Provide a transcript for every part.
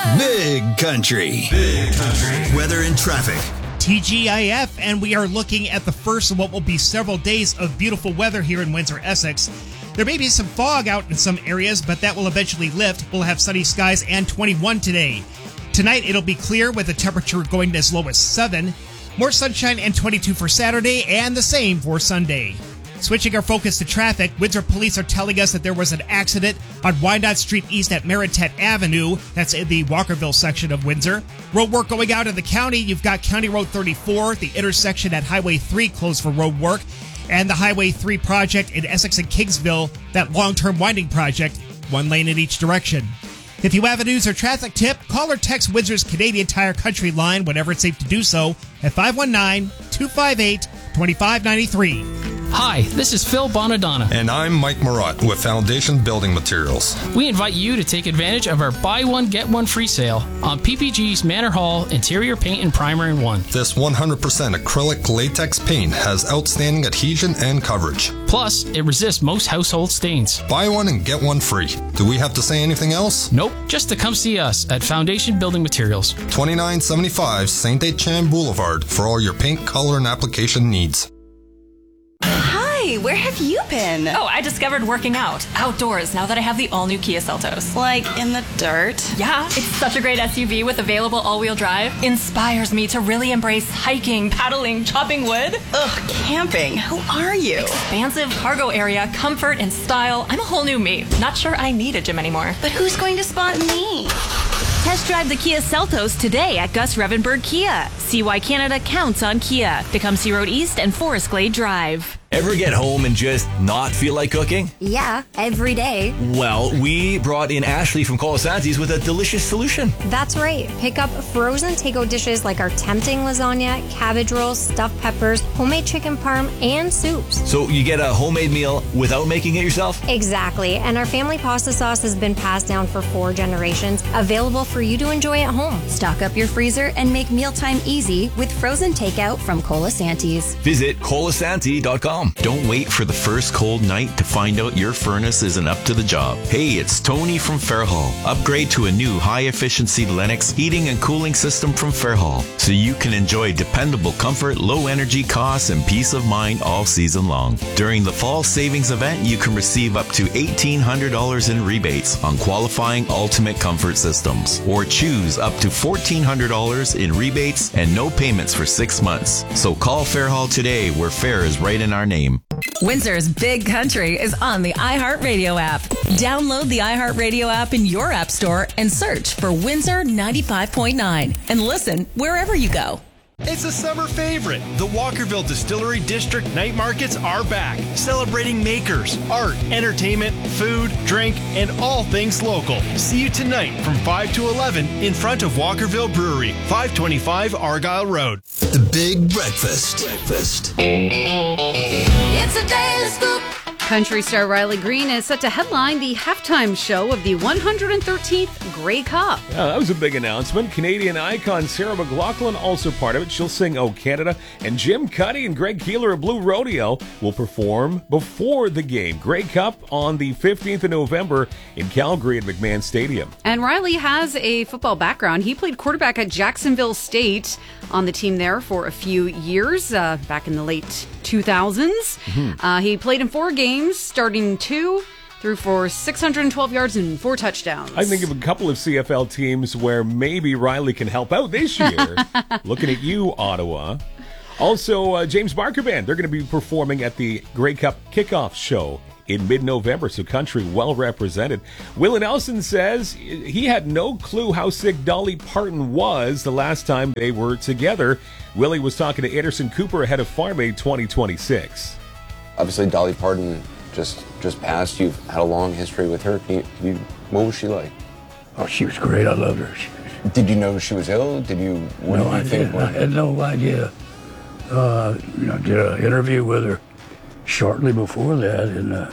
Big Country. Weather and traffic. TGIF, and we are looking at the first of what will be several days of beautiful weather here in Windsor, Essex. There may be some fog out in some areas, but that will eventually lift. We'll have sunny skies and 21 today. Tonight, it'll be clear with the temperature going as low as 7. More sunshine and 22 for Saturday, and the same for Sunday. Switching our focus to traffic, Windsor police are telling us that there was an accident on Wyandotte Street East at Meritet Avenue. That's in the Walkerville section of Windsor. Road work going out in the county. You've got County Road 34, the intersection at Highway 3 closed for road work, and the Highway 3 project in Essex and Kingsville, that long-term winding project, one lane in each direction. If you have a news or traffic tip, call or text Windsor's Canadian Tire Country line whenever it's safe to do so at 519-258-2593. Hi, this is Phil Bonadonna. And I'm Mike Marotte with Foundation Building Materials. We invite you to take advantage of our buy one, get one free sale on PPG's Manor Hall interior paint and primer in one. This 100% acrylic latex paint has outstanding adhesion and coverage. Plus, it resists most household stains. Buy one and get one free. Do we have to say anything else? Nope, just to come see us at Foundation Building Materials. 2975 St. Etienne Boulevard for all your paint, color, and application needs. Hi, where have you been? Oh, I discovered working out outdoors now that I have the all-new Kia Seltos. Like in the dirt? Yeah, it's such a great SUV with available all-wheel drive. Inspires me to really embrace hiking, paddling, chopping wood. Ugh, camping. Who are you? Expansive cargo area, comfort and style. I'm a whole new me. Not sure I need a gym anymore. But who's going to spot me? Test drive the Kia Seltos today at Gus Revenberg Kia. See why Canada counts on Kia. Tecumseh Road East and Forest Glade Drive. Ever get home and just not feel like cooking? Yeah, every day. Well, we brought in Ashley from Colasanti's with a delicious solution. That's right. Pick up frozen takeout dishes like our tempting lasagna, cabbage rolls, stuffed peppers, homemade chicken parm, and soups. So you get a homemade meal without making it yourself? Exactly. And our family pasta sauce has been passed down for 4 generations, available for you to enjoy at home. Stock up your freezer and make mealtime easy with frozen takeout from Colasanti's. Visit colasanti.com. Don't wait for the first cold night to find out your furnace isn't up to the job. Hey, it's Tony from Fairhall. Upgrade to a new high-efficiency Lennox heating and cooling system from Fairhall so you can enjoy dependable comfort, low energy costs, and peace of mind all season long. During the fall savings event, you can receive up to $1,800 in rebates on qualifying ultimate comfort systems, or choose up to $1,400 in rebates and no payments for 6 months. So call Fairhall today, where fair is right in our name. Windsor's Big Country is on the iHeartRadio app. Download the iHeartRadio app in your app store and search for Windsor 95.9 and listen wherever you go. It's a summer favorite. The Walkerville Distillery District Night Markets are back, celebrating makers, art, entertainment, food, drink, and all things local. See you tonight from 5 to 11 in front of Walkerville Brewery, 525 Argyle Road. The Big Breakfast. It's a daily scoop. Country star Riley Green is set to headline the halftime show of the 113th Grey Cup. Yeah, that was a big announcement. Canadian icon Sarah McLachlan also part of it. She'll sing "Oh Canada," and Jim Cuddy and Greg Keeler of Blue Rodeo will perform before the game. Grey Cup on the 15th of November in Calgary at McMahon Stadium. And Riley has a football background. He played quarterback at Jacksonville State, on the team there for a few years, back in the late 2000s. He played in 4 games, starting 2, threw for 612 yards and 4 touchdowns. I think of a couple of CFL teams where maybe Riley can help out this year. Looking at you, Ottawa. Also, James Barker Band. They're going to be performing at the Grey Cup kickoff show in mid-November, so country well represented. Willie Nelson says he had no clue how sick Dolly Parton was the last time they were together. Willie was talking to Anderson Cooper ahead of Farm Aid 2026. Obviously, Dolly Parton just passed. You've had a long history with her. What was she like? Oh, she was great. I loved her. Did you know she was ill? Did you? No, I didn't. I had no idea. Did an interview with her shortly before that, and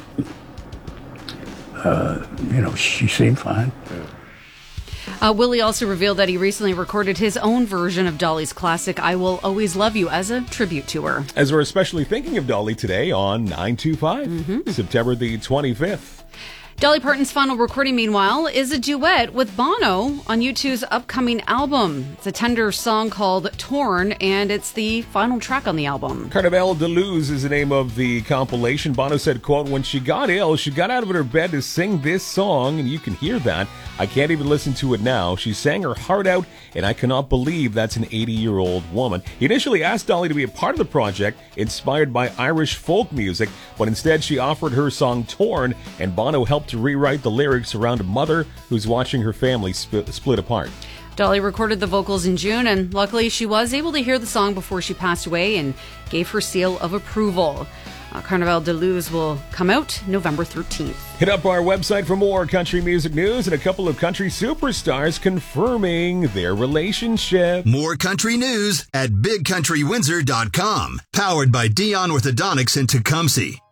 she seemed fine. Willie also revealed that he recently recorded his own version of Dolly's classic "I Will Always Love You" as a tribute to her. As we're especially thinking of Dolly today on 925, September the 25th. Dolly Parton's final recording, meanwhile, is a duet with Bono on U2's upcoming album. It's a tender song called Torn, and it's the final track on the album. Carnival de Luz is the name of the compilation. Bono said, quote, "When she got ill, she got out of her bed to sing this song, and you can hear that. I can't even listen to it now. She sang her heart out, and I cannot believe that's an 80-year-old woman." He initially asked Dolly to be a part of the project, inspired by Irish folk music, but instead she offered her song Torn, and Bono helped to rewrite the lyrics around a mother who's watching her family split apart. Dolly recorded the vocals in June, and luckily she was able to hear the song before she passed away and gave her seal of approval. Carnival de Luz will come out November 13th. Hit up our website for more country music news and a couple of country superstars confirming their relationship. More country news at BigCountryWindsor.com. Powered by Dion Orthodontics in Tecumseh.